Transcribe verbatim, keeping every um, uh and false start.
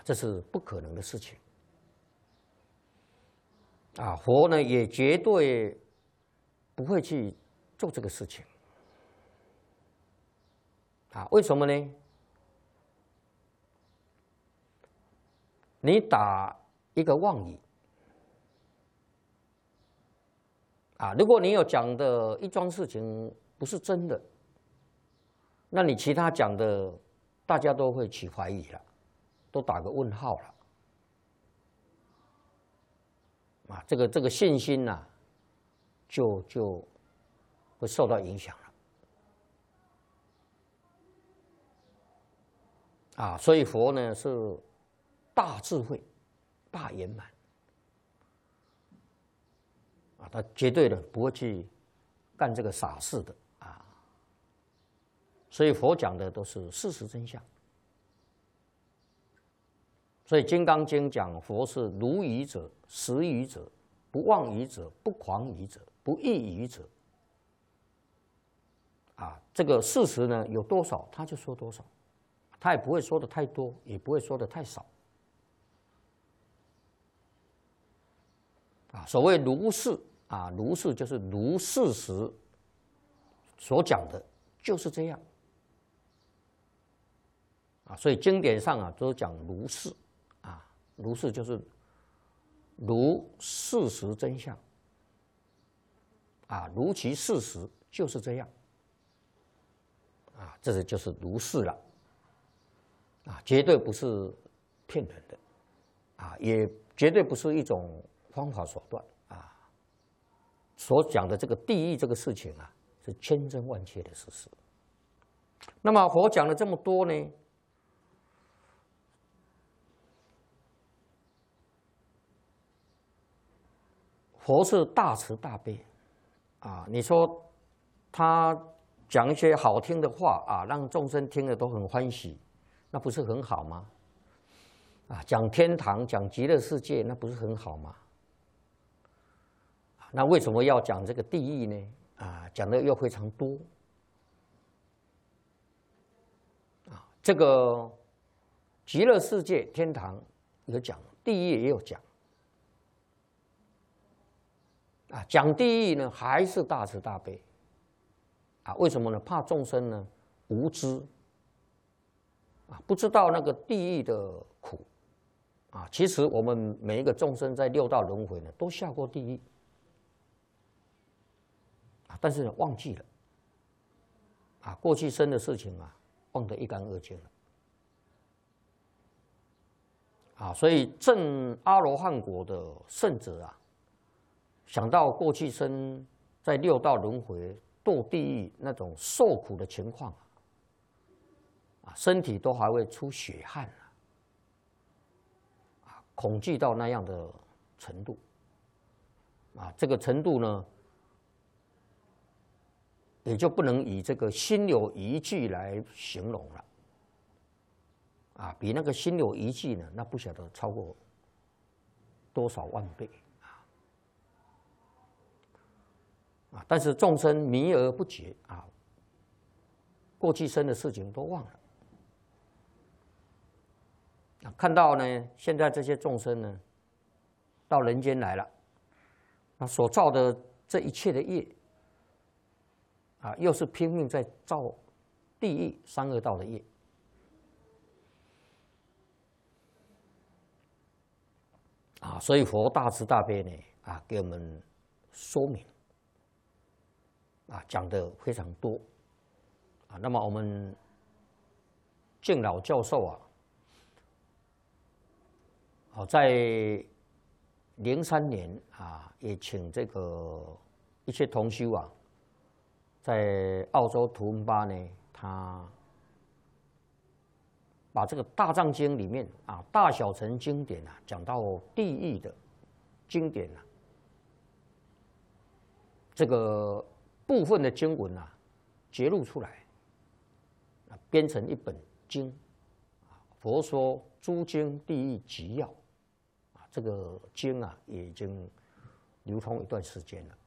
这是不可能的事情。啊，佛呢也绝对不会去做这个事情。啊，为什么呢？你打一个妄语，啊，如果你有讲的一桩事情不是真的，那你其他讲的大家都会起怀疑了，都打个问号了。啊，这个这个信心呐、啊，就就会受到影响了。啊，所以佛呢是大智慧、大圆满。啊，他绝对的不会去干这个傻事的啊。所以佛讲的都是事实真相。所以《金刚经》讲佛是如语者、实语者、不妄语者、不诳语者、不异语者。啊，这个事实呢有多少他就说多少，他也不会说的太多，也不会说的太少。啊，所谓如是啊，如是就是如事实所讲的，就是这样。啊，所以经典上啊都讲如是。如是就是如事实真相，啊，如其事实就是这样，啊，这是就是如是了，啊，绝对不是骗人的，啊，也绝对不是一种方法手段啊。所讲的这个地狱这个事情啊，是千真万确的事实。那么佛讲了这么多呢？佛是大慈大悲，啊，你说他讲一些好听的话啊，让众生听了都很欢喜，那不是很好吗？啊，讲天堂、讲极乐世界，那不是很好吗？那为什么要讲这个地狱呢？啊，讲的又非常多。啊，这个极乐世界、天堂有讲，地狱也有讲。啊，讲地狱呢，还是大慈大悲。啊，为什么呢？怕众生呢无知，啊，不知道那个地狱的苦。啊，其实我们每一个众生在六道轮回呢，都下过地狱。啊，但是呢忘记了。啊，过去生的事情啊，忘得一干二净了。啊，所以证阿罗汉果的圣者啊，想到过去生在六道轮回堕地狱那种受苦的情况啊，身体都还会出血汗啊，恐惧到那样的程度啊，这个程度呢，也就不能以这个心有余悸来形容了啊，比那个心有余悸呢，那不晓得超过多少万倍。啊，但是众生迷而不觉啊，过去生的事情都忘了。啊，看到呢，现在这些众生呢，到人间来了，那所造的这一切的业，啊，又是拼命在造地狱三恶道的业。啊，所以佛大慈大悲呢，啊，给我们说明。啊，讲的非常多，啊，那么我们敬老教授啊，好，在零三年啊，也请这个一些同修啊，在澳洲图文巴呢，他把这个大藏经里面啊，大小乘经典啊，讲到地狱的经典啊，这个。部分的经文啊，揭露出来，编成一本经，佛说诸经地狱集要，啊，这个经啊也已经流通一段时间了。